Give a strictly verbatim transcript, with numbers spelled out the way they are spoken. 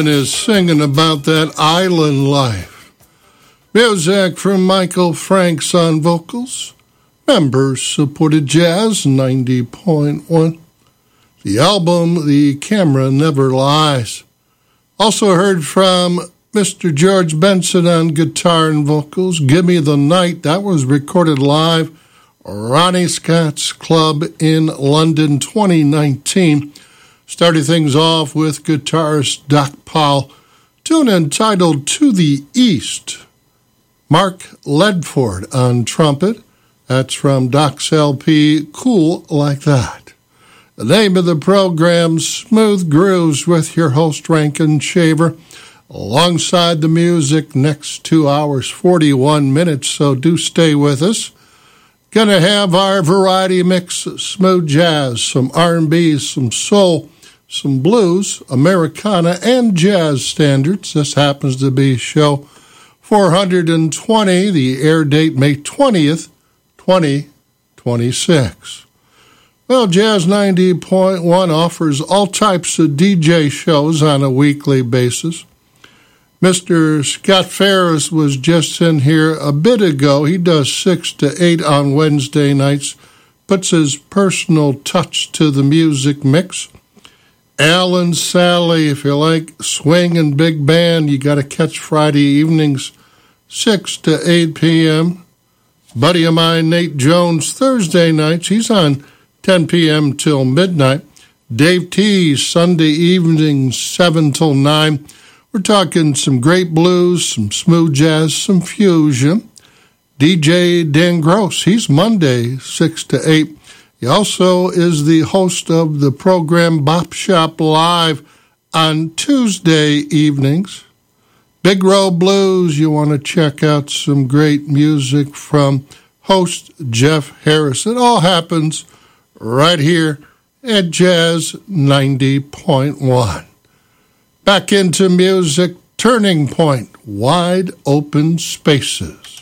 Is singing about that island life. Music from Michael Franks on vocals. Members supported Jazz ninety point one. The album The Camera Never Lies. Also heard from Mister George Benson on guitar and vocals. Give Me the Night, that was recorded live. Ronnie Scott's Club in London twenty nineteen. Started things off with guitarist Doc Powell, tune entitled To the East. Mark Ledford on trumpet. That's from Doc's L P, Cool Like That. The name of the program, Smooth Grooves, with your host Rankin Shaver. Alongside the music, next two hours, forty-one minutes, so do stay with us. Gonna have our variety mix, smooth jazz, some R and B, some soul, some blues, Americana, and jazz standards. This happens to be show four hundred twenty, the air date May twentieth, twenty twenty-six. Well, Jazz ninety point one offers all types of D J shows on a weekly basis. Mister Scott Ferris was just in here a bit ago. He does six to eight on Wednesday nights, puts his personal touch to the music mix. Al and Sally, if you like swing and big band, you got to catch Friday evenings, six to eight p.m. Buddy of mine, Nate Jones, Thursday nights, he's on ten p.m. till midnight. Dave T, Sunday evenings, seven till nine. We're talking some great blues, some smooth jazz, some fusion. D J Dan Gross, he's Monday, six to eight. He also is the host of the program Bop Shop Live on Tuesday evenings. Big Row Blues, you want to check out some great music from host Jeff Harris. It all happens right here at Jazz ninety point one. Back into music, Turning Point, Wide Open Spaces.